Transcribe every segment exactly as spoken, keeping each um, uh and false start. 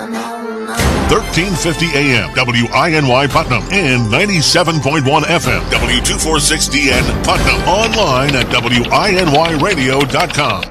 thirteen fifty A M, W I N Y Putnam, and ninety-seven point one F M, W two forty-six D N Putnam. Online at W I N Y radio dot com.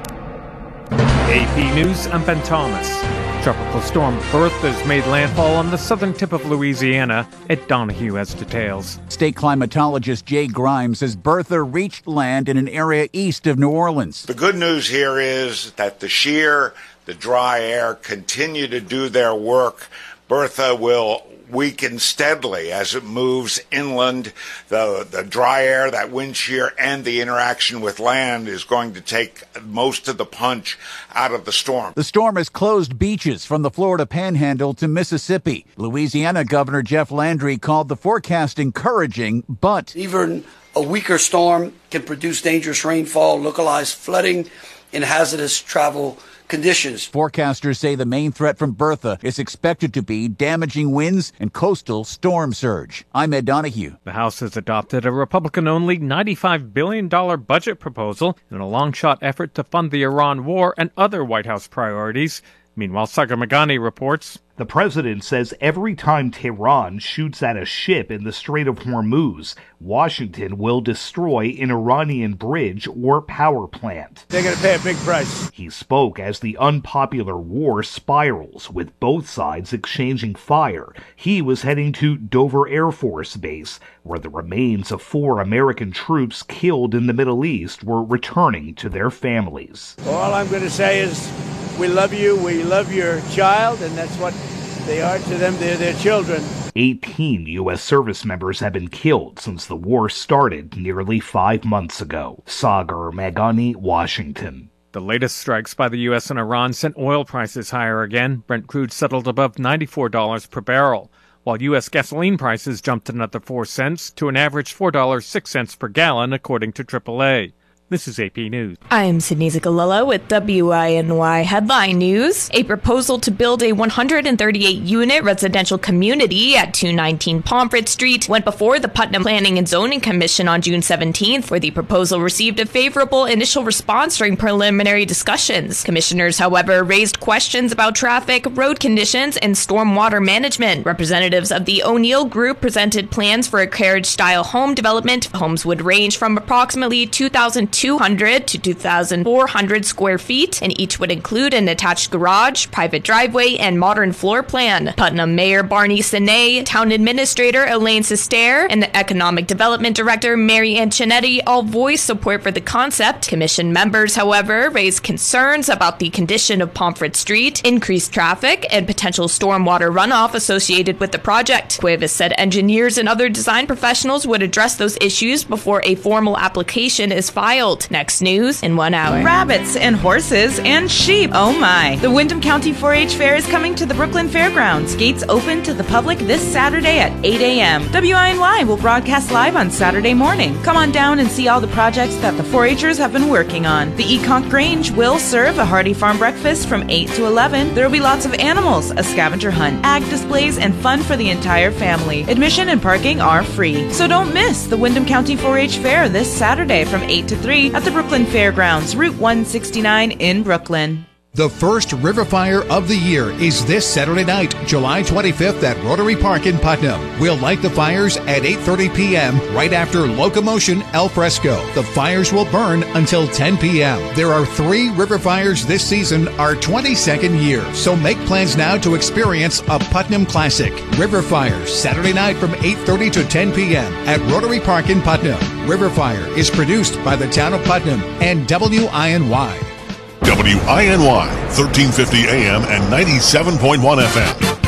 A P News, I'm Ben Thomas. Tropical storm Bertha has made landfall on the southern tip of Louisiana. Ed Donahue has details. State climatologist Jay Grimes says Bertha reached land in an area east of New Orleans. The good news here is that the shear, the dry air continue to do their work. Bertha will weaken steadily as it moves inland. The, the dry air, that wind shear, and the interaction with land is going to take most of the punch out of the storm. The storm has closed beaches from the Florida Panhandle to Mississippi. Louisiana Governor Jeff Landry called the forecast encouraging, but even a weaker storm can produce dangerous rainfall, localized flooding, and hazardous travel conditions. Forecasters say the main threat from Bertha is expected to be damaging winds and coastal storm surge. I'm Ed Donahue. The House has adopted a Republican-only ninety-five billion dollars budget proposal in a long-shot effort to fund the Iran war and other White House priorities. Meanwhile, Sagar Meghani reports. The president says every time Tehran shoots at a ship in the Strait of Hormuz, Washington will destroy an Iranian bridge or power plant. They're going to pay a big price. He spoke as the unpopular war spirals, with both sides exchanging fire. He was heading to Dover Air Force Base, where the remains of four American troops killed in the Middle East were returning to their families. All I'm going to say is, we love you, we love your child, and that's what they are to them. They're their children. eighteen U S service members have been killed since the war started nearly five months ago. Sagar Meghani, Washington. The latest strikes by the U S and Iran sent oil prices higher again. Brent crude settled above ninety-four dollars per barrel, while U S gasoline prices jumped another four cents to an average four dollars and six cents per gallon, according to triple A. This is A P News. I'm Sydney Zicolillo with W I N Y Headline News. A proposal to build a one hundred thirty-eight unit residential community at two nineteen Pomfret Street went before the Putnam Planning and Zoning Commission on June seventeenth, where the proposal received a favorable initial response during preliminary discussions. Commissioners, however, raised questions about traffic, road conditions, and stormwater management. Representatives of the O'Neill Group presented plans for a carriage-style home development. Homes would range from approximately two thousand two hundred to two thousand four hundred square feet, and each would include an attached garage, private driveway, and modern floor plan. Putnam Mayor Barney Sinay, Town Administrator Elaine Sester, and the Economic Development Director Mary Ann Chinetti all voiced support for the concept. Commission members, however, raised concerns about the condition of Pomfret Street, increased traffic, and potential stormwater runoff associated with the project. Cuevas said engineers and other design professionals would address those issues before a formal application is filed. Next news in one hour. Rabbits and horses and sheep. Oh my. The Windham County four H Fair is coming to the Brooklyn Fairgrounds. Gates open to the public this Saturday at eight a.m. W I N Y will broadcast live on Saturday morning. Come on down and see all the projects that the four H'ers have been working on. The Econk Grange will serve a hearty farm breakfast from eight to eleven. There will be lots of animals, a scavenger hunt, ag displays, and fun for the entire family. Admission and parking are free. So don't miss the Windham County four H Fair this Saturday from eight to three at the Brooklyn Fairgrounds, Route one sixty-nine in Brooklyn. The first River Fire of the year is this Saturday night, July twenty-fifth at Rotary Park in Putnam. We'll light the fires at eight thirty p.m. right after Locomotion Al Fresco. The fires will burn until ten p.m. There are three River Fires this season, our twenty-second year. So make plans now to experience a Putnam classic. River Fires, Saturday night from eight thirty to ten p.m. at Rotary Park in Putnam. River Fire is produced by the town of Putnam and W I N Y. W I N Y, thirteen fifty A M and ninety-seven point one F M.